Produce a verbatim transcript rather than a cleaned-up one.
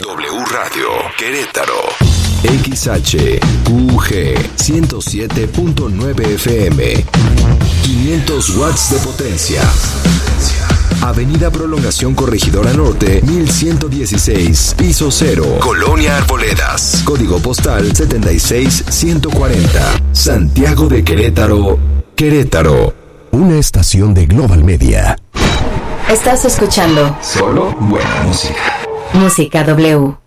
W Radio Querétaro. X H Q G ciento siete punto nueve F M. quinientos watts de potencia. Avenida Prolongación Corregidora Norte, mil ciento dieciséis, piso cero, Colonia Arboledas. Código postal setenta y seis ciento cuarenta. Santiago de Querétaro, Querétaro. Una estación de Global Media. Estás escuchando Solo buena música. Música W.